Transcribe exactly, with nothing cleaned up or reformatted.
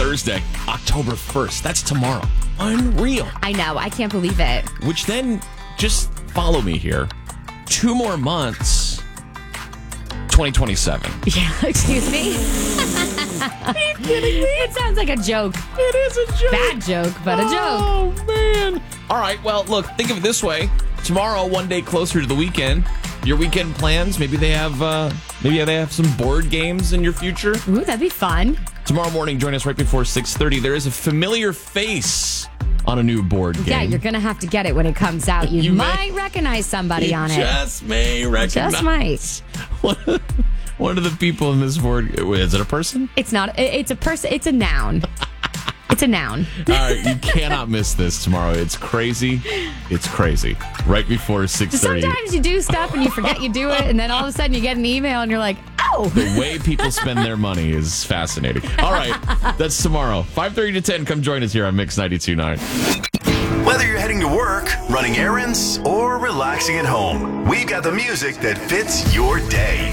Thursday, October first. That's tomorrow. Unreal. I know. I can't believe it. Which then, just follow me here. Two more months, twenty twenty-seven. Yeah, excuse me? Are you kidding me? It sounds like a joke. It is a joke. Bad joke, but a joke. Oh, man. All right, well, look, think of it this way. Tomorrow, one day closer to the weekend. Your weekend plans, maybe they have uh, maybe they have some board games in your future. Ooh, that'd be fun. Tomorrow morning, join us right before six thirty. There is a familiar face on a new board game. Yeah, you're going to have to get it when it comes out. You, You might may- recognize somebody You on it. just may recognize. Just might. One, one of the people in this board, is it a person? It's not. it- It's a person. It's a noun. It's a noun. All right, you cannot miss this tomorrow. It's crazy. It's crazy. Right before six thirty. Sometimes you do stuff and you forget you do it, and then all of a sudden you get an email and you're like, oh. The way people spend their money is fascinating. All right, that's tomorrow. five thirty to ten. Come join us here on Mix ninety-two point nine. Whether you're heading to work, running errands, or relaxing at home, we've got the music that fits your day.